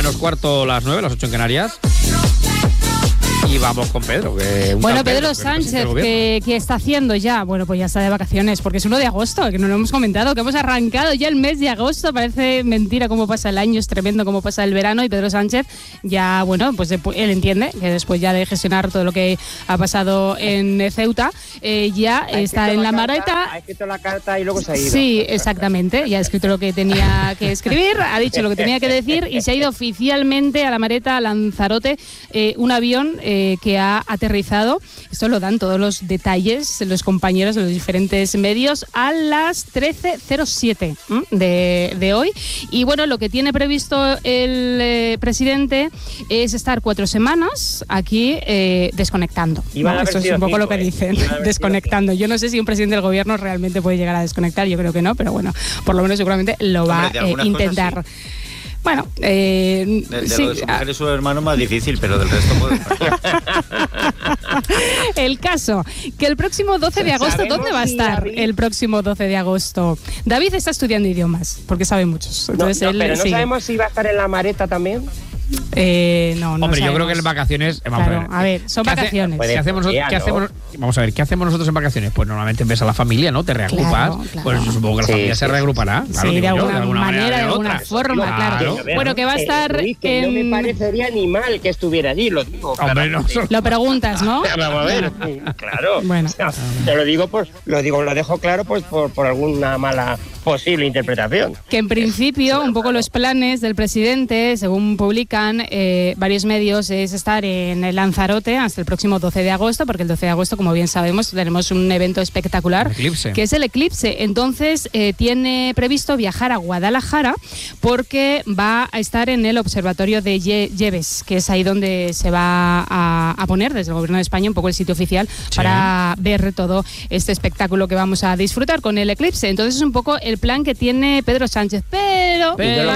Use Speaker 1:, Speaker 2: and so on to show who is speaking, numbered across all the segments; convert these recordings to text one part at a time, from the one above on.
Speaker 1: menos cuarto, las 9, las 8 en Canarias. Y vamos con Pedro.
Speaker 2: Bueno, Pedro Sánchez, ¿qué está haciendo ya? Bueno, pues ya está de vacaciones, porque es 1 de agosto, que no lo hemos comentado, que hemos arrancado ya el mes de agosto. Parece mentira cómo pasa el año, es tremendo cómo pasa el verano. Y Pedro Sánchez ya, bueno, pues él entiende que después ya de gestionar todo lo que ha pasado en Ceuta, ya está en la maleta.
Speaker 3: Ha escrito la carta y luego se ha ido.
Speaker 2: Sí, exactamente. Ya ha escrito lo que tenía que escribir, ha dicho lo que tenía que decir y se ha ido oficialmente a la maleta, a Lanzarote, un avión que ha aterrizado. Esto lo dan todos los detalles los compañeros de los diferentes medios a las 13:07 de hoy. Y bueno, lo que tiene previsto el presidente es estar 4 semanas aquí desconectando. ¿No? Esto es un poco lo que dicen, desconectando. Yo no sé si un presidente del gobierno realmente puede llegar a desconectar, yo creo que no, pero bueno, por lo menos seguramente lo va a intentar. Cosas, sí. Bueno,
Speaker 4: de
Speaker 2: sí.
Speaker 4: Lo de su mujer y su hermano más difícil, pero del resto puede.
Speaker 2: El caso, que el próximo 12 de agosto, ¿dónde va a estar el próximo 12 de agosto? David está estudiando idiomas, porque sabe muchos. Entonces
Speaker 3: pero no sabemos si va a estar en la maleta también.
Speaker 2: No
Speaker 1: Hombre,
Speaker 2: sabemos.
Speaker 1: yo creo que en vacaciones...
Speaker 2: Claro, a ver, son vacaciones.
Speaker 1: ¿Qué hacemos? Vamos a ver, ¿qué hacemos nosotros en vacaciones? Pues normalmente ves a la familia, ¿no? Te reagrupas. Claro. Pues supongo que la familia se reagruparía. Claro,
Speaker 2: sí, de alguna manera, de alguna forma, claro. Bueno, que va a estar
Speaker 3: no me parecería ni mal que estuviera allí, lo digo.
Speaker 1: Hombre, no.
Speaker 2: Lo preguntas, ¿no?
Speaker 3: Vamos a ver, claro. Bueno. Te lo digo, pues, lo dejo claro pues por alguna mala posible interpretación.
Speaker 2: Que en principio, un poco los planes del presidente, según publican varios medios, es estar en el Lanzarote hasta el próximo 12 de agosto, porque el 12 de agosto, como bien sabemos, tenemos un evento espectacular, que es el eclipse. Entonces, tiene previsto viajar a Guadalajara porque va a estar en el observatorio de Lleves, que es ahí donde se va a poner desde el gobierno de España un poco el sitio oficial para ver todo este espectáculo que vamos a disfrutar con el eclipse. Entonces, es un poco el plan que tiene Pedro Sánchez, pero
Speaker 3: desde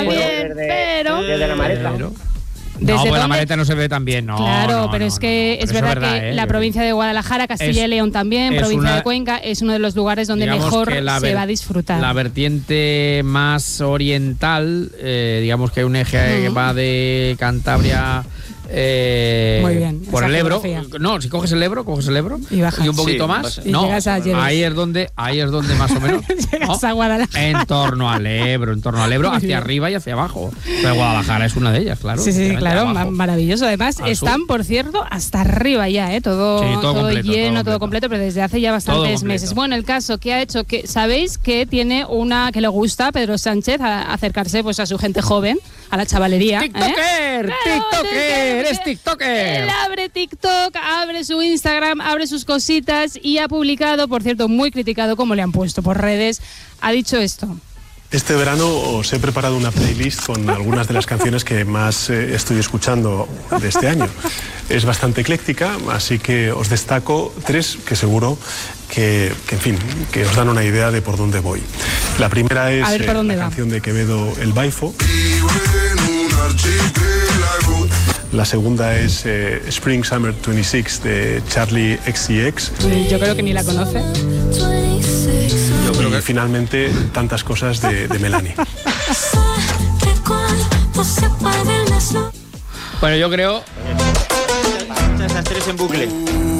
Speaker 3: la maleta.
Speaker 1: No, pues la maleta no se ve tan bien, no.
Speaker 2: Claro, pero es que es verdad que la provincia de Guadalajara, Castilla y León también, provincia de Cuenca, es uno de los lugares donde mejor se va a disfrutar.
Speaker 1: La vertiente más oriental, digamos que hay un eje que va de Cantabria...
Speaker 2: muy bien,
Speaker 1: por el Ebro. No, si coges el Ebro
Speaker 2: y bajas.
Speaker 1: Y un poquito más.
Speaker 2: Y llegas a Lleves.
Speaker 1: Ahí es donde más o menos.
Speaker 2: Llegas a Guadalajara.
Speaker 1: En torno al Ebro, hacia arriba y hacia abajo. Pero Guadalajara es una de ellas, claro.
Speaker 2: Sí, claro, maravilloso. Además, están, por cierto, hasta arriba ya, todo completo, lleno, todo completo, pero desde hace ya bastantes meses. Bueno, el caso que ha hecho que sabéis que tiene que le gusta a Pedro Sánchez acercarse pues a su gente joven, a la chavalería.
Speaker 1: ¡TikToker! ¡Eres TikToker!
Speaker 2: Él abre TikTok, abre su Instagram, abre sus cositas y ha publicado, por cierto, muy criticado como le han puesto por redes, ha dicho esto.
Speaker 5: Este verano os he preparado una playlist con algunas de las canciones que más estoy escuchando de este año. Es bastante ecléctica, así que os destaco 3 que seguro que os dan una idea de por dónde voy. La primera es la canción de Quevedo, El Baifo. La segunda es Spring Summer 26 de Charlie XCX.
Speaker 2: Yo creo que ni la conoce.
Speaker 5: Y finalmente Tantas cosas de Melanie.
Speaker 1: Bueno, yo creo...
Speaker 4: Esas 3 en bucle.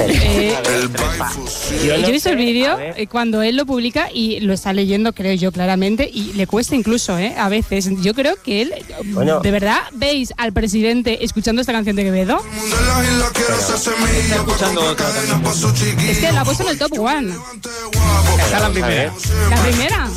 Speaker 2: Yo he visto el vídeo cuando él lo publica y lo está leyendo, creo yo, claramente, y le cuesta incluso, a veces. Yo creo que él, ¿de verdad veis al presidente escuchando esta canción de Quevedo?
Speaker 4: Está escuchando otra también.
Speaker 2: Es que la ha puesto en el top 1.
Speaker 1: Esta es la primera.
Speaker 2: ¿La primera?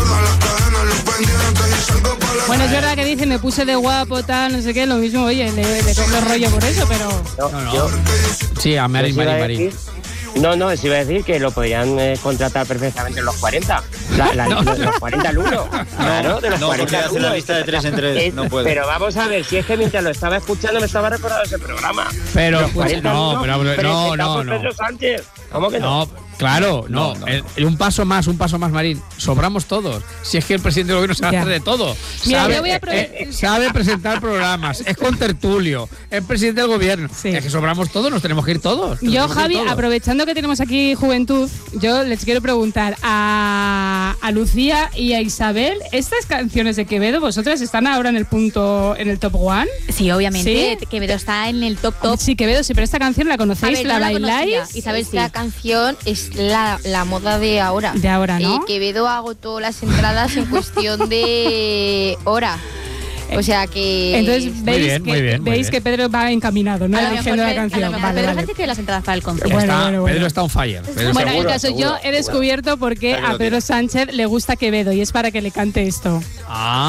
Speaker 2: Bueno, es verdad que dice, me puse de guapo, tal, no sé qué, lo mismo, oye, le cojo rollo por eso, pero...
Speaker 1: No. Sí, a Marín.
Speaker 3: No, eso iba a decir que lo podrían contratar perfectamente en los 40. Los 40 al 1. Claro, de los 40 al 1.
Speaker 4: La lista de 3 en 3, no puede.
Speaker 3: Pero vamos a ver, si es que mientras lo estaba escuchando me estaba recordando ese programa.
Speaker 1: Pero,
Speaker 3: no.
Speaker 1: Pedro Sánchez.
Speaker 3: ¿Cómo que no?
Speaker 1: Claro, no. Un paso más, Marín. Sobramos todos. Si es que el presidente del gobierno sabe hacer de todo.
Speaker 2: Mira,
Speaker 1: sabe presentar programas, es contertulio, es presidente del gobierno. Sí. Es que sobramos todos, nos tenemos que ir todos.
Speaker 2: Yo, Javi, aprovechando que tenemos aquí juventud, yo les quiero preguntar a Lucía y a Isabel, ¿estas canciones de Quevedo, vosotras están ahora en el top one?
Speaker 6: Sí, obviamente. ¿Sí? Quevedo está en el top.
Speaker 2: Sí, Quevedo, sí, pero esta canción la conocéis, la bailáis.
Speaker 7: Isabel, esta canción es la moda de ahora.
Speaker 2: De ahora, ¿no?
Speaker 7: Quevedo agotó las entradas en cuestión de hora. O sea que...
Speaker 2: Entonces veis que Pedro va encaminado, ¿no?
Speaker 6: Eligiendo la canción. Pedro Sánchez tiene las entradas para el concierto.
Speaker 1: Pedro está on fire.
Speaker 2: Bueno, en el caso yo he descubierto por qué a Pedro Sánchez le gusta Quevedo y es para que le cante esto.